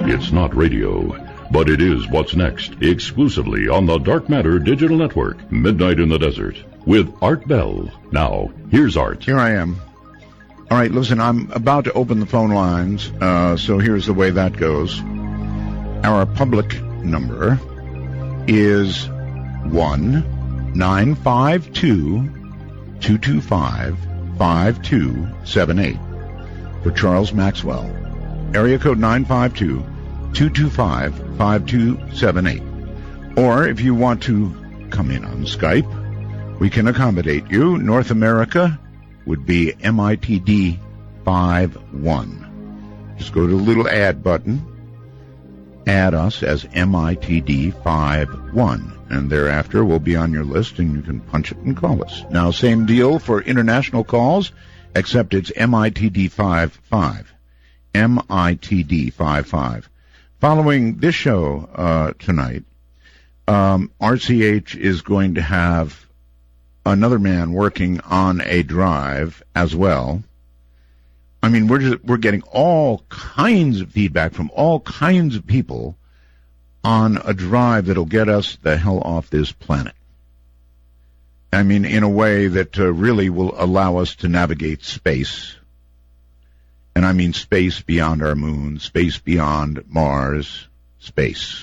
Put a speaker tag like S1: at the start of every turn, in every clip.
S1: It's not radio, but it is what's next, exclusively on the Dark Matter Digital Network, Midnight in the Desert, with Art Bell. Now, here's Art.
S2: Here I am. All right, listen, I'm about to open the phone lines, so here's the way that goes. Our public number is 1-952-225-5278 for Charles Maxwell. Area code 952-225-5278. Or if you want to come in on Skype, we can accommodate you. North America would be MITD 51. Just go to the little add button, add us as MITD 51, and thereafter we'll be on your list and you can punch it and call us. Now, same deal for international calls, except it's MITD 55. MITD 55. Following this show tonight, RCH is going to have another man working on a drive as well. I mean, we're getting all kinds of feedback from all kinds of people on a drive that'll get us the hell off this planet. I mean, in a way that really will allow us to navigate space. And I mean space beyond our moon, space beyond Mars, space.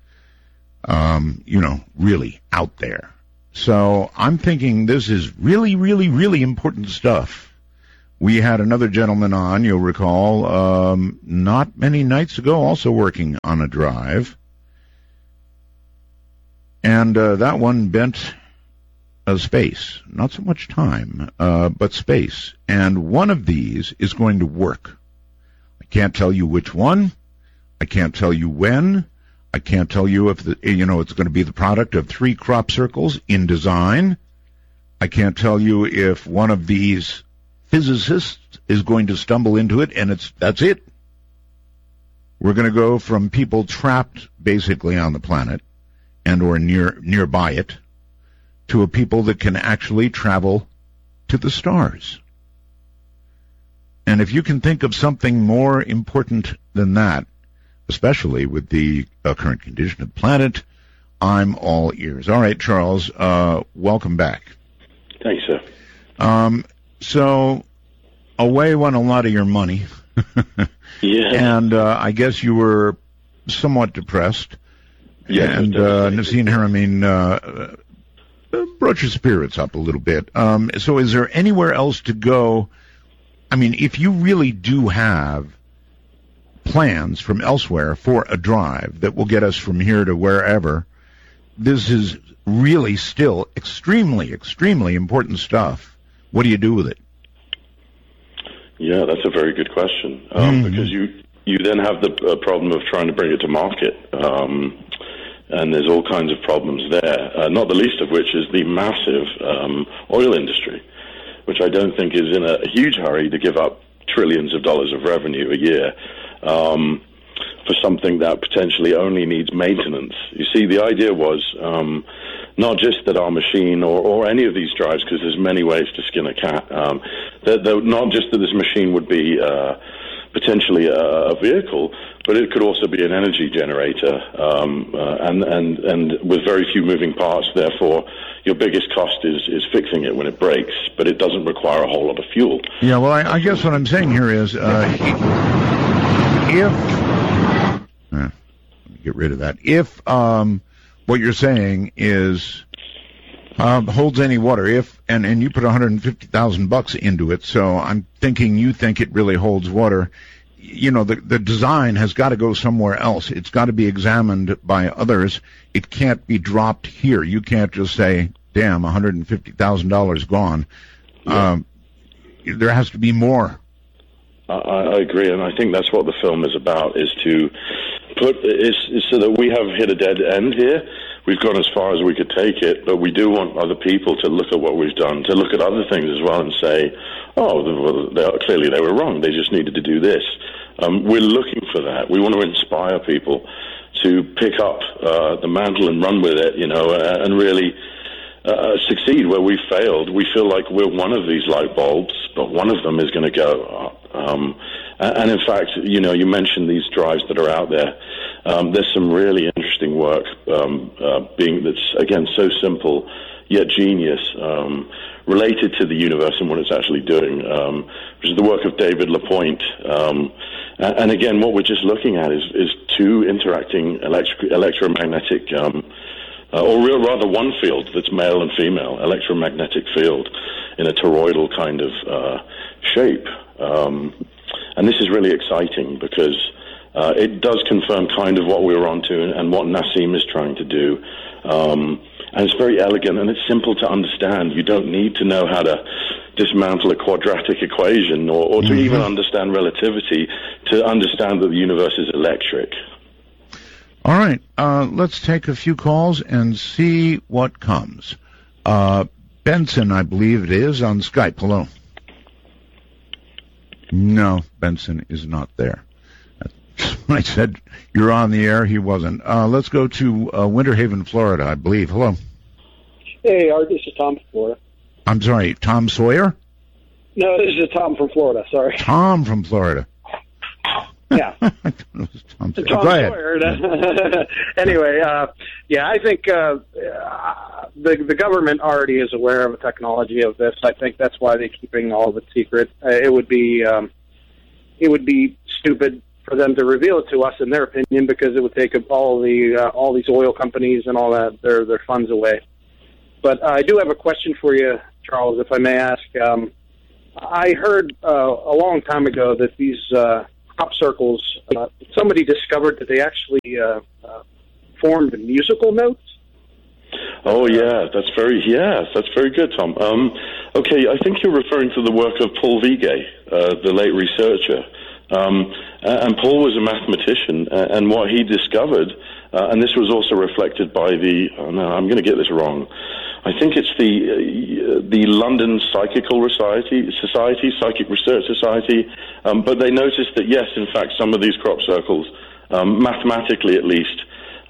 S2: Really out there. So I'm thinking this is really, really, really important stuff. We had another gentleman on, you'll recall, not many nights ago, also working on a drive. And that one bent space, not so much time, but space. And one of these is going to work. I can't tell you which one. I can't tell you when. I can't tell you if it's going to be the product of 3 crop circles in design. I can't tell you if one of these physicists is going to stumble into it and that's it. We're going to go from people trapped basically on the planet and or nearby it to a people that can actually travel to the stars. And if you can think of something more important than that, especially with the current condition of the planet, I'm all ears. All right, Charles, welcome back.
S3: Thanks, sir.
S2: So away went a lot of your money.
S3: Yeah.
S2: And I guess you were somewhat depressed.
S3: Yeah.
S2: And Nassim Haramein brought your spirits up a little bit. So is there anywhere else to go? I mean, if you really do have plans from elsewhere for a drive that will get us from here to wherever, this is really still extremely, extremely important stuff. What do you do with it?
S3: Yeah, that's a very good question. Because you then have the problem of trying to bring it to market. And there's all kinds of problems there, not the least of which is the massive oil industry, which I don't think is in a huge hurry to give up trillions of dollars of revenue a year for something that potentially only needs maintenance. You see, the idea was not just that our machine or any of these drives, because there's many ways to skin a cat, not just that this machine would be potentially a vehicle, but it could also be an energy generator, and with very few moving parts, therefore your biggest cost is fixing it when it breaks, but it doesn't require a whole lot of fuel.
S2: Yeah, well, I guess what I'm saying here is let me get rid of that. If what you're saying is holds any water, and you put $150,000 into it, so I'm thinking you think it really holds water. You know, the design has got to go somewhere else. It's got to be examined by others. It can't be dropped here. You can't just say, damn, $150,000 gone.
S3: Yeah.
S2: There has to be more.
S3: I agree, and I think that's what the film is about, is to is so that we have hit a dead end here. We've gone as far as we could take it, but we do want other people to look at what we've done, to look at other things as well and say, clearly they were wrong. They just needed to do this. We're looking for that. We want to inspire people to pick up the mantle and run with it, and really succeed where we failed. We feel like we're one of these light bulbs, but one of them is going to go. And in fact, you know, you mentioned these drives that are out there. There's some really interesting work that's, again, so simple yet genius, related to the universe and what it's actually doing, which is the work of David LaPointe. And again, what we're just looking at is two interacting electromagnetic, or rather one field that's male and female, electromagnetic field in a toroidal kind of shape. And this is really exciting because it does confirm kind of what we were onto and what Nassim is trying to do. And it's very elegant and it's simple to understand. You don't need to know how to dismantle a quadratic equation or to even understand relativity to understand that the universe is electric.
S2: All right, let's take a few calls and see what comes. Benson, I believe it is, on Skype. Hello. No, Benson is not there. I said you're on the air. He wasn't. Let's go to Winter Haven, Florida, I believe. Hello.
S4: Hey, Art, this is Tom from Florida.
S2: I'm sorry, Tom Sawyer?
S4: No, this is Tom from Florida, sorry.
S2: Tom from Florida.
S4: Yeah.
S2: I thought it was Tom Sawyer.
S4: Tom
S2: Go ahead.
S4: Sawyer. Anyway, yeah, I think the government already is aware of the technology of this. I think that's why they're keeping all of it secret. It would be stupid for them to reveal it to us, in their opinion, because it would take all these oil companies and all that their funds away. But I do have a question for you, Charles, if I may ask. I heard a long time ago that these crop circles, somebody discovered that they actually formed musical notes.
S3: Oh, that's very good, Tom. Okay, I think you're referring to the work of Paul Vigay, the late researcher. And Paul was a mathematician, and what he discovered, and this was also reflected by I'm going to get this wrong. I think it's the London Psychic Research Society, but they noticed that, yes, in fact, some of these crop circles, mathematically at least,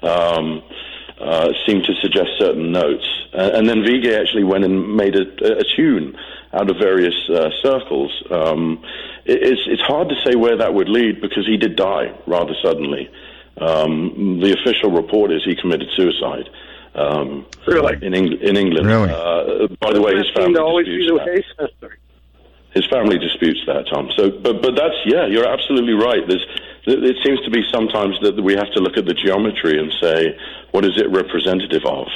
S3: seem to suggest certain notes. And then Vigay actually went and made a tune out of various circles. It's hard to say where that would lead because he did die rather suddenly. The official report is he committed suicide.
S4: Really?
S3: In England.
S2: Really?
S3: By the way, his family disputes that.
S4: Case?
S3: His family disputes that, Tom. So, but that's, you're absolutely right. It seems to be sometimes that we have to look at the geometry and say, what is it representative of?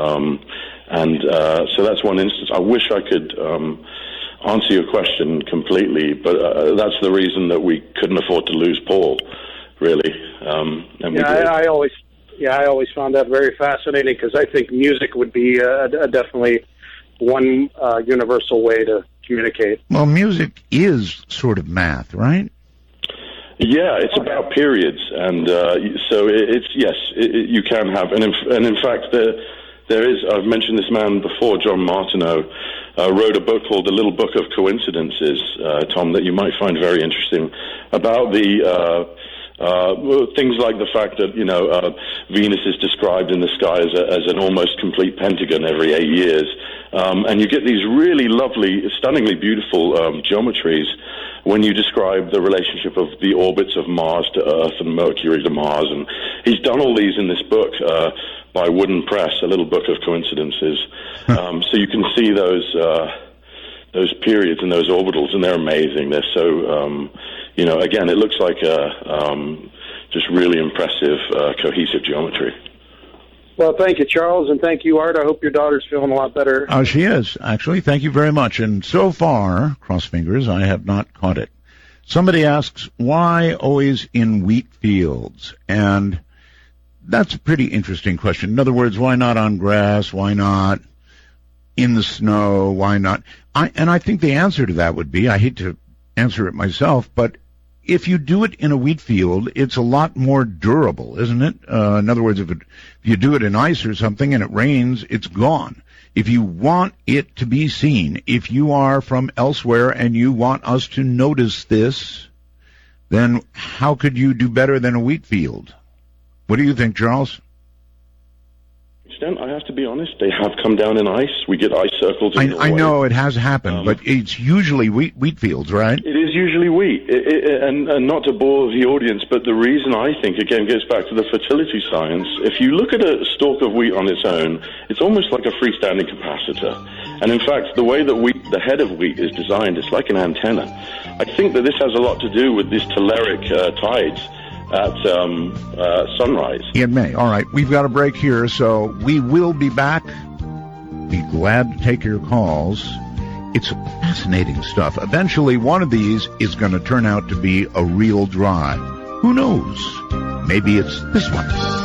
S3: So that's one instance. I wish I could answer your question completely, but that's the reason that we couldn't afford to lose Paul, really.
S4: I always found that very fascinating because I think music would be definitely one universal way to communicate.
S2: Well, music is sort of math, right?
S3: Yeah, it's about periods, and so you can have, and in fact, there is. I've mentioned this man before, John Martineau, wrote a book called The Little Book of Coincidences, Tom, that you might find very interesting about the things like the fact that Venus is described in the sky as an almost complete pentagon every 8 years, and you get these really lovely, stunningly beautiful geometries when you describe the relationship of the orbits of Mars to Earth and Mercury to Mars. And he's done all these in this book by Wooden Press, A Little Book of Coincidences. So you can see those periods and those orbitals, and they're amazing. They're so, again, it looks like just really impressive, cohesive geometry.
S4: Well, thank you, Charles, and thank you, Art. I hope your daughter's feeling a lot better.
S2: She is, actually. Thank you very much. And so far, cross fingers, I have not caught it. Somebody asks, why always in wheat fields? And that's a pretty interesting question. In other words, why not on grass? Why not in the snow? Why not? I think the answer to that would be, I hate to answer it myself, but if you do it in a wheat field, it's a lot more durable, isn't it? In other words, if you do it in ice or something and it rains, it's gone. If you want it to be seen, if you are from elsewhere and you want us to notice this, then how could you do better than a wheat field? What do you think, Charles?
S3: extent, I have to be honest, they have come down in ice. We get ice circles.
S2: I know it has happened, but it's usually wheat fields, right?
S3: It is usually wheat. And not to bore the audience, but the reason I think, again, gets back to the fertility science. If you look at a stalk of wheat on its own, it's almost like a freestanding capacitor. And in fact, the way that the head of wheat is designed, it's like an antenna. I think that this has a lot to do with these telluric tides at sunrise.
S2: It may. All right, we've got a break here, so we will be back. Be glad to take your calls. It's fascinating stuff. Eventually, one of these is going to turn out to be a real drive. Who knows? Maybe it's this one.